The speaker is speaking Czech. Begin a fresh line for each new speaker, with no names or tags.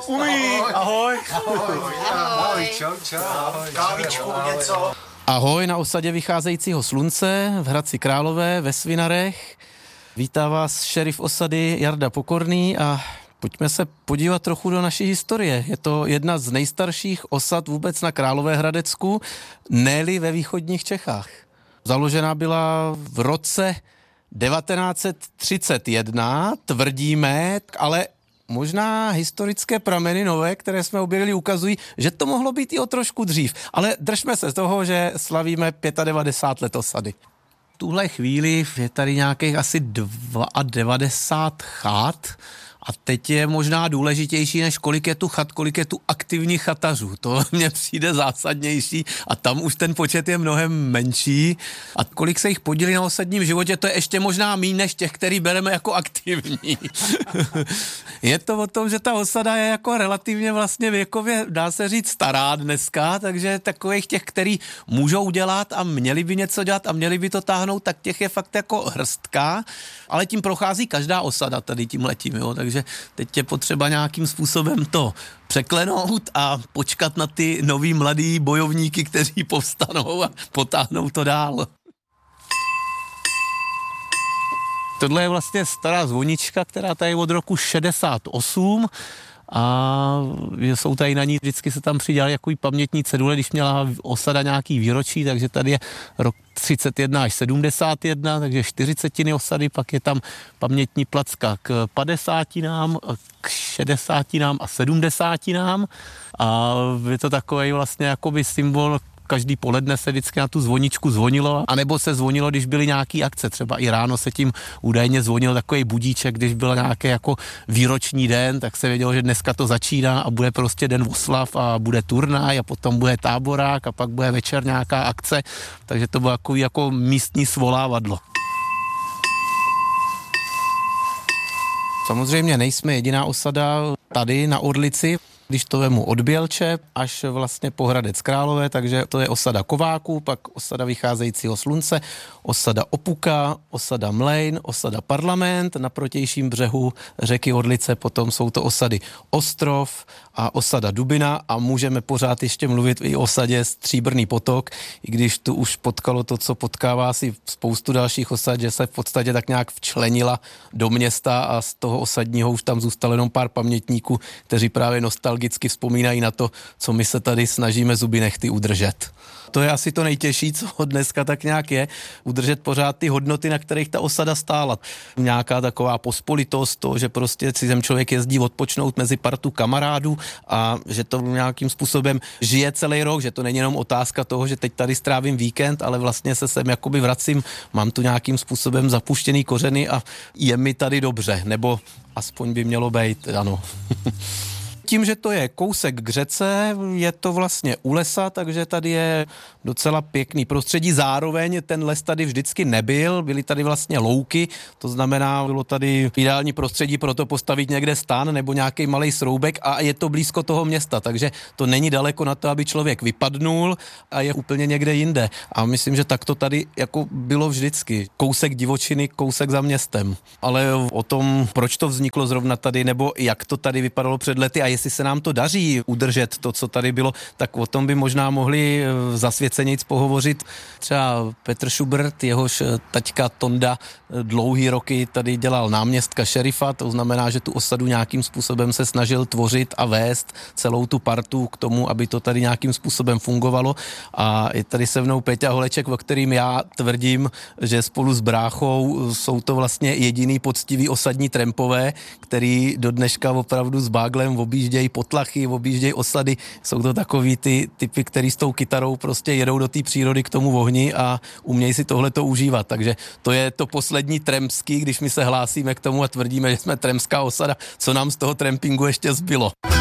Umí, ahoj.
Ahoj, čau. Kávičku, něco.
Ahoj na osadě vycházejícího slunce v Hradci Králové ve Svinarech. Vítá vás šerif osady Jarda Pokorný a pojďme se podívat trochu do naší historie. Je to jedna z nejstarších osad vůbec na Královéhradecku, ne-li ve východních Čechách. Založena byla v roce 1931, tvrdíme, ale možná historické prameny nové, které jsme objevili, ukazují, že to mohlo být i o trošku dřív. Ale držme se z toho, že slavíme 95 let osady. V tuhle chvíli je tady nějakých asi 92 chat a teď je možná důležitější, než kolik je tu chat, kolik je tu aktivních chatařů. To mně přijde zásadnější a tam už ten počet je mnohem menší. A kolik se jich podílí na osadním životě, to je ještě možná míň než těch, který bereme jako aktivní. Je to o tom, že ta osada je jako relativně vlastně věkově, dá se říct, stará dneska, takže takových těch, který můžou dělat a měli by něco dělat a měli by to táhnout, tak těch je fakt jako hrstka, ale tím prochází každá osada tady tímhletím, jo, takže teď je potřeba nějakým způsobem to překlenout a počkat na ty nový mladý bojovníky, kteří povstanou a potáhnou to dál. Tohle je vlastně stará zvonička, která tady je od roku 68 a jsou tady na ní, vždycky se tam přidělali jaký pamětní cedule, když měla osada nějaký výročí, takže tady je rok 31 až 71, takže 40 osady, pak je tam pamětní placka k 50, k 60 a 70 a je to takový vlastně jakoby symbol. Každý poledne se vždycky na tu zvoničku zvonilo, anebo se zvonilo, když byly nějaký akce. Třeba i ráno se tím údajně zvonil takový budíček, když byl nějaký jako výroční den, tak se vědělo, že dneska to začíná a bude prostě den oslav a bude turnaj a potom bude táborák a pak bude večer nějaká akce. Takže to bylo jako místní svolávadlo. Samozřejmě nejsme jediná osada tady na Orlici. Když to vemu od Bělče až vlastně po Hradec Králové, takže to je osada Kováků, pak osada vycházejícího slunce, osada Opuka, osada Mlejn, osada Parlament, na protějším břehu řeky Orlice potom jsou to osady Ostrov a osada Dubina a můžeme pořád ještě mluvit i o osadě Stříbrný potok, i když tu už potkalo to, co potkává si spoustu dalších osad, že se v podstatě tak nějak včlenila do města a z toho osadního už tam zůstalo jenom pár pamětníků, kteří právě nostalgicky vzpomínají na to, co my se tady snažíme zuby nehty udržet. To je asi to nejtěžší, co dneska tak nějak je, udržet pořád ty hodnoty, na kterých ta osada stála. Nějaká taková pospolitost, to, že prostě si sem člověk jezdí odpočnout mezi partu kamarádů a že to nějakým způsobem žije celý rok, že to není jenom otázka toho, že teď tady strávím víkend, ale vlastně se sem jakoby vracím, mám tu nějakým způsobem zapuštěný kořeny a je mi tady dobře, nebo aspoň by mělo být, ano. Tím, že to je kousek k řece, je to vlastně u lesa, takže tady je docela pěkný prostředí. Zároveň ten les tady vždycky nebyl, byly tady vlastně louky, to znamená, bylo tady ideální prostředí pro to postavit někde stan nebo nějaký malej sroubek a je to blízko toho města, takže to není daleko na to, aby člověk vypadnul a je úplně někde jinde. A myslím, že tak to tady jako bylo vždycky. Kousek divočiny, kousek za městem. Ale o tom, proč to vzniklo zrovna tady, nebo jak to tady vypadalo před lety a jestli se nám to daří udržet to, co tady bylo, tak o tom by možná mohli zasvěcenějc pohovořit třeba Petr Schubert, jehož taťka Tonda dlouhý roky tady dělal náměstka šerifa, to znamená, že tu osadu nějakým způsobem se snažil tvořit a vést celou tu partu k tomu, aby to tady nějakým způsobem fungovalo a je tady se mnou Peťa Holeček, o kterým já tvrdím, že spolu s bráchou jsou to vlastně jediný poctivý osadní trampové, který do dneška opravdu s báglem objíždějí potlachy, objíždějí osady. Jsou to takový ty typy, který s tou kytarou prostě jedou do té přírody k tomu ohni a umějí si tohleto užívat. Takže to je to poslední trampský, když my se hlásíme k tomu a tvrdíme, že jsme trampská osada, co nám z toho trampingu ještě zbylo.